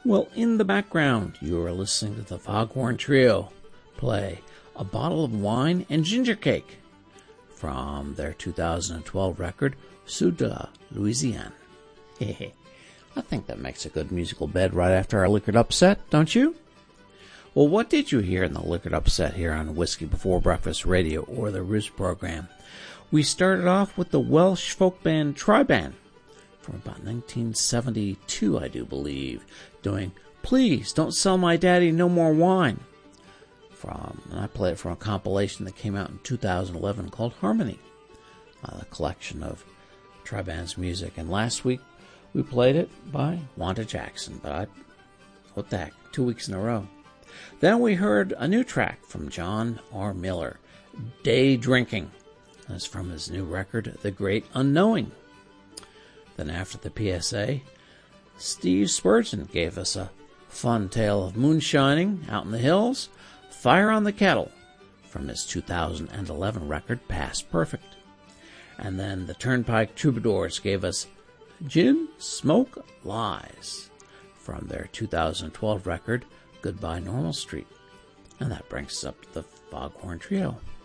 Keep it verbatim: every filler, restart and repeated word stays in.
Well, in the background, you are listening to the Foghorn Trio play A Bottle of Wine and Ginger Cake from their two thousand twelve record, Sud de la Louisiane. I think that makes a good musical bed right after our Liquored Upset, don't you? Well, what did you hear in the Liquored Upset here on Whiskey Before Breakfast Radio or the Roost program? We started off with the Welsh folk band Triban from about nineteen seventy-two, I do believe, doing Please Don't Sell My Daddy No More Wine. From, and I played it from a compilation that came out in two thousand eleven called Harmony, a collection of Triban's music. And last week we played it by Wanda Jackson, but I, what the heck, two weeks in a row. Then we heard a new track from John R. Miller, Day Drinking. That's from his new record, The Great Unknowing. Then after the P S A, Steve Spurgeon gave us a fun tale of moonshining out in the hills, Fire on the Kettle, from his two thousand eleven record, Past Perfect. And then the Turnpike Troubadours gave us Gin, Smoke, Lies, from their two thousand twelve record, Goodbye Normal Street. And that brings us up to the Foghorn Trio.